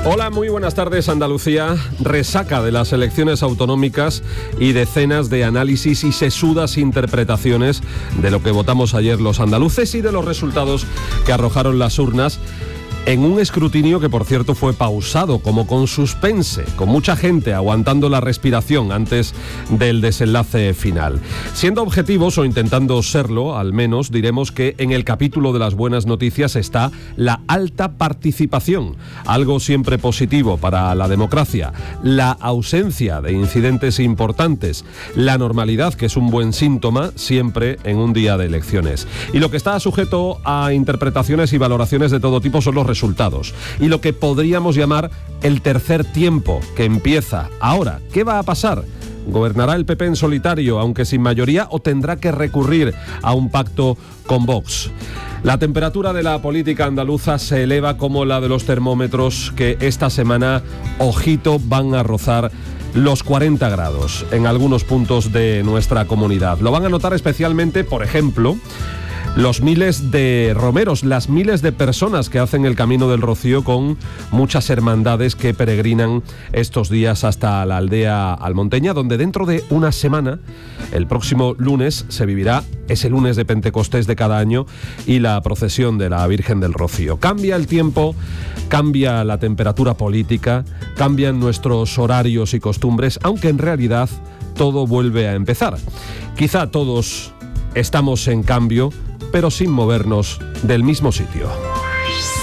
Hola, muy buenas tardes. Andalucía, resaca de las elecciones autonómicas y decenas de análisis y sesudas interpretaciones de lo que votamos ayer los andaluces y de los resultados que arrojaron las urnas en un escrutinio que, por cierto, fue pausado, como con suspense, con mucha gente aguantando la respiración antes del desenlace final. Siendo objetivos, o intentando serlo, al menos, diremos que en el capítulo de las buenas noticias está la alta participación, algo siempre positivo para la democracia, la ausencia de incidentes importantes, la normalidad, que es un buen síntoma siempre en un día de elecciones. Y lo que está sujeto a interpretaciones y valoraciones de todo tipo son los resultados. Y lo que podríamos llamar el tercer tiempo, que empieza ahora. ¿Qué va a pasar? ¿Gobernará el PP en solitario, aunque sin mayoría, o tendrá que recurrir a un pacto con Vox? La temperatura de la política andaluza se eleva como la de los termómetros que esta semana, ojito, van a rozar los 40 grados en algunos puntos de nuestra comunidad. Lo van a notar especialmente, por ejemplo, los miles de romeros, las miles de personas que hacen el Camino del Rocío con muchas hermandades que peregrinan estos días hasta la aldea almonteña, donde dentro de una semana, el próximo lunes, se vivirá ese lunes de Pentecostés de cada año y la procesión de la Virgen del Rocío. Cambia el tiempo, cambia la temperatura política, cambian nuestros horarios y costumbres, aunque en realidad todo vuelve a empezar. Quizá todos estamos en cambio, pero sin movernos del mismo sitio.